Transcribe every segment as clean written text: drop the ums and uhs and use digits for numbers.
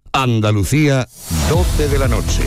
Andalucía, 12 de la noche.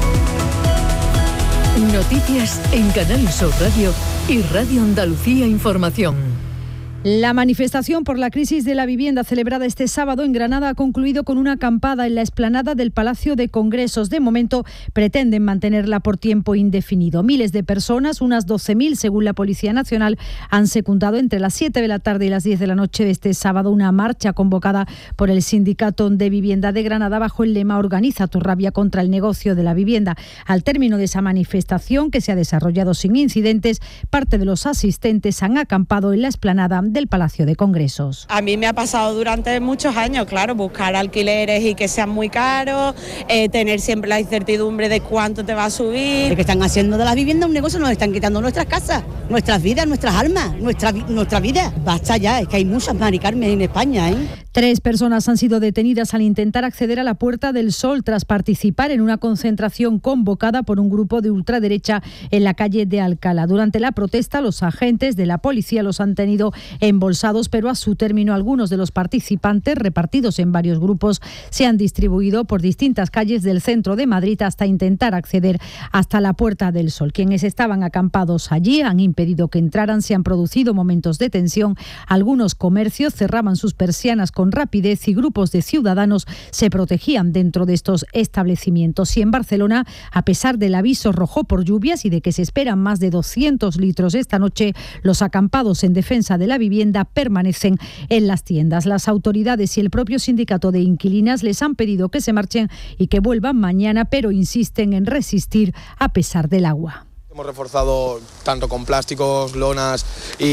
Noticias en Canal Sur Radio y Radio Andalucía Información. La manifestación por la crisis de la vivienda celebrada este sábado en Granada ha concluido con una acampada en la explanada del Palacio de Congresos. De momento pretenden mantenerla por tiempo indefinido. Miles de personas, unas 12.000 según la Policía Nacional, han secundado entre las 7 de la tarde y las 10 de la noche de este sábado una marcha convocada por el Sindicato de Vivienda de Granada bajo el lema Organiza tu rabia contra el negocio de la vivienda. Al término de esa manifestación, que se ha desarrollado sin incidentes, parte de los asistentes han acampado en la explanada del Palacio de Congresos. A mí me ha pasado durante muchos años, claro, buscar alquileres y que sean muy caros, tener siempre la incertidumbre de cuánto te va a subir. Lo que están haciendo de la vivienda un negocio, nos están quitando nuestras casas, nuestras vidas, nuestras almas, nuestra vida. Basta ya, es que hay muchas Mari Carmen en España, ¿eh? 3 personas han sido detenidas al intentar acceder a la Puerta del Sol tras participar en una concentración convocada por un grupo de ultraderecha en la calle de Alcalá. Durante la protesta, los agentes de la policía los han tenido embolsados, pero a su término algunos de los participantes, repartidos en varios grupos, se han distribuido por distintas calles del centro de Madrid hasta intentar acceder hasta la Puerta del Sol. Quienes estaban acampados allí han impedido que entraran, se han producido momentos de tensión, algunos comercios cerraban sus persianas con rapidez y grupos de ciudadanos se protegían dentro de estos establecimientos. Y en Barcelona, a pesar del aviso rojo por lluvias y de que se esperan más de 200 litros esta noche, los acampados en defensa de la vivienda permanecen en las tiendas. Las autoridades y el propio sindicato de inquilinas les han pedido que se marchen y que vuelvan mañana, pero insisten en resistir a pesar del agua. Hemos reforzado tanto con plásticos, lonas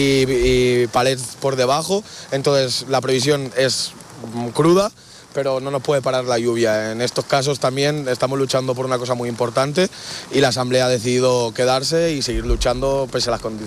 y palets por debajo, entonces la previsión es cruda, pero no nos puede parar la lluvia. En estos casos también estamos luchando por una cosa muy importante y la Asamblea ha decidido quedarse y seguir luchando pese a las condiciones.